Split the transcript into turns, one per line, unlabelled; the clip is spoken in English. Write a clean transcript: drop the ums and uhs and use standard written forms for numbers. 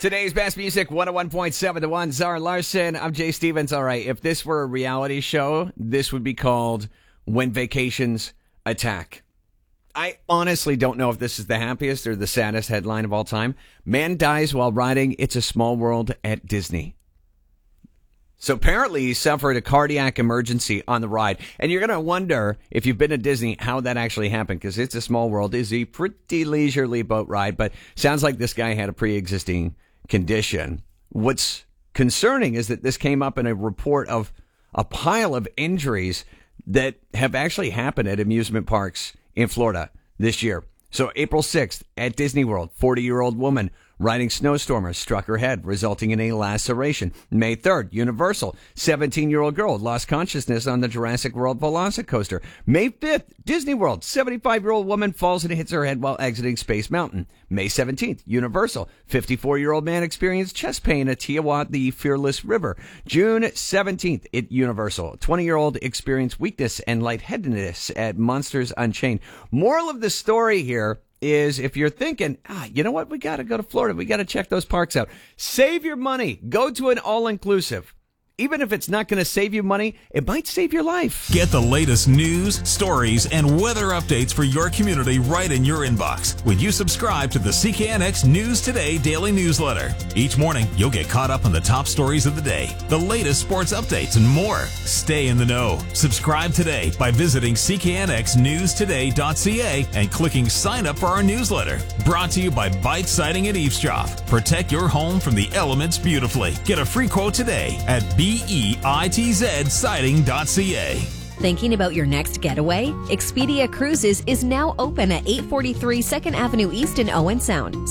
Today's best music, 101.7 The One, Zara Larson. I'm Jay Stevens. All right, if this were a reality show, this would be called When Vacations Attack. I honestly don't know if this is the happiest or the saddest headline of all time. Man dies while riding It's a Small World at Disney. So apparently he suffered a cardiac emergency on the ride. And you're going to wonder, if you've been to Disney, how that actually happened, because It's a Small World is a pretty leisurely boat ride. But sounds like this guy had a pre-existing condition. What's concerning is that this came up in a report of a pile of injuries that have actually happened at amusement parks in Florida this year. So April 6th at Disney World, 40-year-old woman riding snowstormers struck her head, resulting in a laceration. May 3rd, Universal, 17-year-old girl lost consciousness on the Jurassic World Velocicoaster. May 5th, Disney World, 75-year-old woman falls and hits her head while exiting Space Mountain. May 17th, Universal, 54-year-old man experienced chest pain at Tiamat, the Fearless River. June 17th at Universal, 20-year-old experienced weakness and lightheadedness at Monsters Unchained. Moral of the story here is, if you're thinking, you know what, we got to go to Florida, we got to check those parks out, save your money, go to an all-inclusive. Even if it's not going to save you money, it might save your life.
Get the latest news, stories, and weather updates for your community right in your inbox when you subscribe to the CKNX News Today daily newsletter. Each morning, you'll get caught up on the top stories of the day, the latest sports updates, and more. Stay in the know. Subscribe today by visiting cknxnewstoday.ca and clicking sign up for our newsletter. Brought to you by Bite Siding and Eavesdrop. Protect your home from the elements beautifully. Get a free quote today at BEITZsiding.ca.
Thinking about your next getaway? Expedia Cruises is now open at 843 2nd Avenue East in Owen Sound.